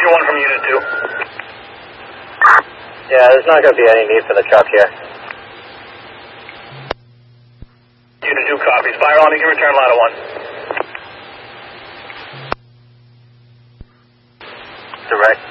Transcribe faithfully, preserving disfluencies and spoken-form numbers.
Roger one from Unit two. Yeah, there's not going to be any need for the truck here. Unit two copies. Fire on, you can return ladder one. Direct.